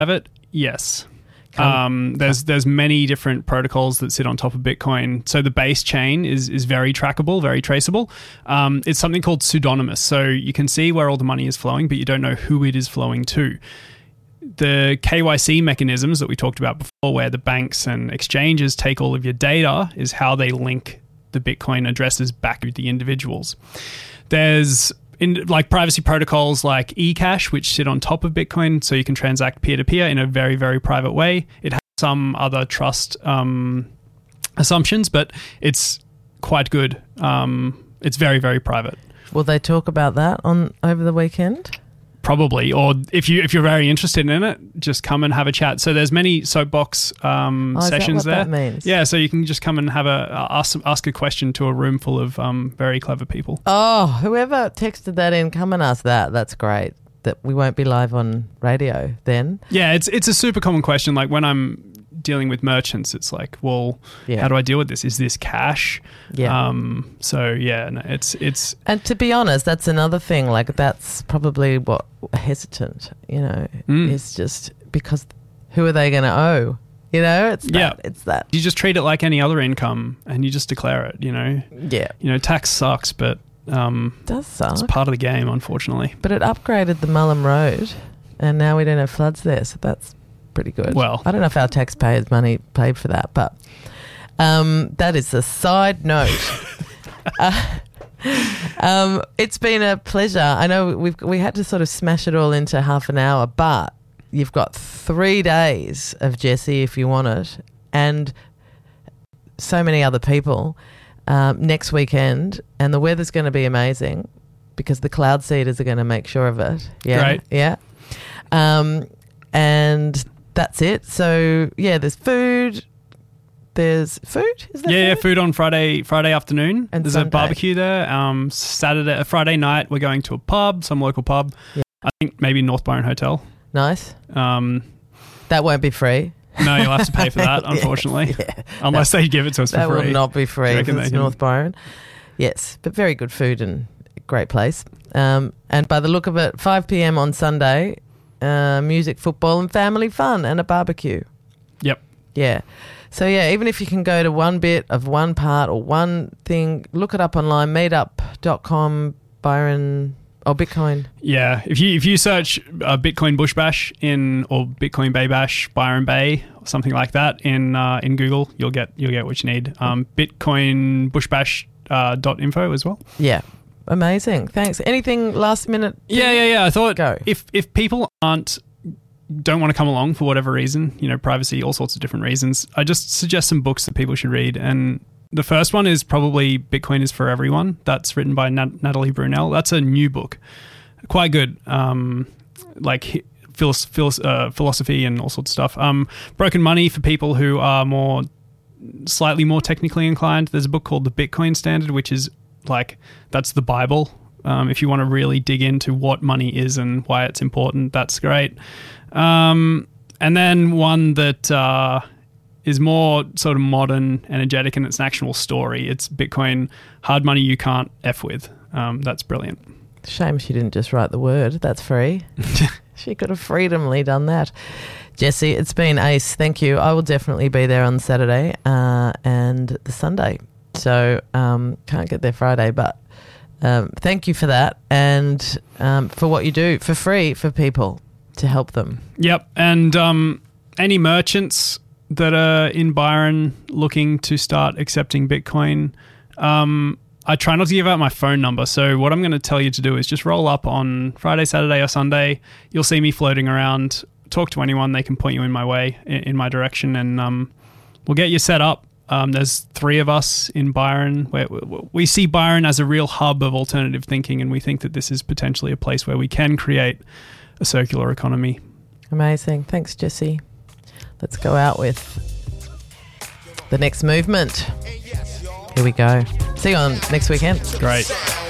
private? Yes. There's many different protocols that sit on top of Bitcoin. So the base chain is very trackable, very traceable. It's something called pseudonymous. So you can see where all the money is flowing, but you don't know who it is flowing to. The KYC mechanisms that we talked about before, where the banks and exchanges take all of your data, is how they link the Bitcoin addresses back to the individuals. There's privacy protocols like eCash, which sit on top of Bitcoin, so you can transact peer-to-peer in a very, very private way. It has some other trust assumptions, but it's quite good. It's very, very private. Will they talk about that over the weekend? Probably, or if you're very interested in it, just come and have a chat. So there's many soapbox sessions there. That means? Yeah, so you can just come and have ask a question to a room full of very clever people. Oh, whoever texted that in, come and ask that. That's great. That we won't be live on radio then. Yeah, it's a super common question. Like when I'm dealing with merchants, it's like, well, how do I deal with this? Is this cash? Yeah. It's and to be honest, that's another thing. Like that's probably what hesitant, is just because who are they going to owe? It's that. You just treat it like any other income and you just declare it. Yeah. Tax sucks, but does suck. It's part of the game, unfortunately. But it upgraded the Mullum Road, and now we don't have floods there, so that's pretty good. Well, I don't know if our taxpayers' money paid for that, but that is a side note. It's been a pleasure. I know we had to sort of smash it all into half an hour, but you've got 3 days of Jesse if you want it, and so many other people next weekend, and the weather's going to be amazing because the cloud seeders are going to make sure of it. Yeah, great. Yeah, and that's it. So yeah, there's food. There's food? Is there food on Friday afternoon. And there's Sunday. A barbecue there. Friday night, we're going to a pub, some local pub. Yeah. I think maybe North Byron Hotel. Nice. That won't be free. No, you'll have to pay for that, unfortunately. Yeah. Unless they give it to us for free. That will not be free if it's North Byron. Yes, but very good food and great place. And by the look of it, 5 p.m. on Sunday, music, football and family fun and a barbecue. Yep. Yeah. So, yeah, even if you can go to one bit of one part or one thing, look it up online, meetup.com, Byron, or Bitcoin. Yeah, if you search Bitcoin Bush Bash or Bitcoin Bay Bash, Byron Bay, or something like that in Google, you'll get what you need. Bitcoinbushbash.info as well. Yeah. Amazing. Thanks. Anything last minute? Yeah. I thought go. If people don't want to come along for whatever reason, privacy, all sorts of different reasons, I just suggest some books that people should read. And the first one is probably Bitcoin is for Everyone. That's written by Natalie Brunell. That's a new book. Quite good. Like philosophy and all sorts of stuff. Broken Money for people who are slightly more technically inclined. There's a book called The Bitcoin Standard, which is that's the Bible. If you want to really dig into what money is and why it's important, that's great. And then one that is more sort of modern, energetic, and it's an actual story. It's Bitcoin, Hard Money You Can't F With. That's brilliant. Shame she didn't just write the word. That's free. She could have freedomly done that. Jesse, it's been ace. Thank you. I will definitely be there on Saturday and the Sunday. So can't get there Friday, but thank you for that and for what you do for free for people to help them. Yep. And any merchants that are in Byron looking to start accepting Bitcoin, I try not to give out my phone number. So what I'm going to tell you to do is just roll up on Friday, Saturday or Sunday. You'll see me floating around. Talk to anyone. They can point you in my way, in my direction, and we'll get you set up. There's 3 of us in Byron. We see Byron as a real hub of alternative thinking, and we think that this is potentially a place where we can create a circular economy. Amazing. Thanks, Jesse. Let's go out with the next movement. Here we go. See you on next weekend. Great.